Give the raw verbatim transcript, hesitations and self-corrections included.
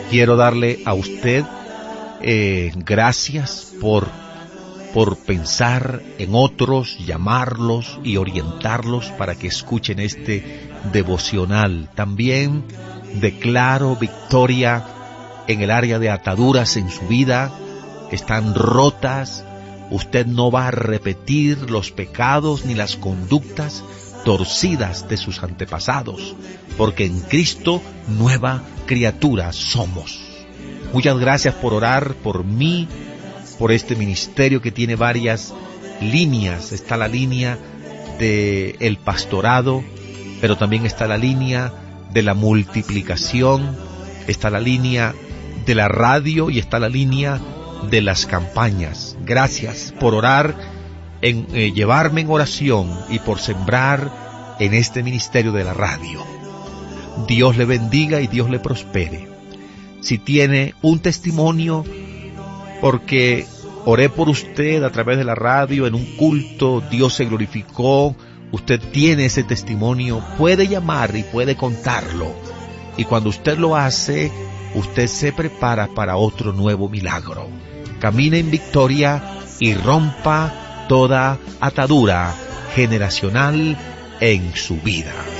quiero darle a usted eh, gracias por, por pensar en otros, llamarlos y orientarlos para que escuchen este devocional. También declaro victoria en el área de ataduras en su vida. Están rotas. Usted no va a repetir los pecados ni las conductas torcidas de sus antepasados, porque en Cristo nueva criatura somos. Muchas gracias por orar por mí, por este ministerio que tiene varias líneas. Está la línea del pastorado, pero también está la línea de la multiplicación, está la línea de la radio y está la línea de las campañas. Gracias por orar, en eh, llevarme en oración y por sembrar en este ministerio de la radio. Dios le bendiga y Dios le prospere. Si tiene un testimonio, porque oré por usted a través de la radio en un culto, Dios se glorificó, usted tiene ese testimonio, puede llamar y puede contarlo. Y cuando usted lo hace, usted se prepara para otro nuevo milagro. Camine en victoria y rompa toda atadura generacional en su vida.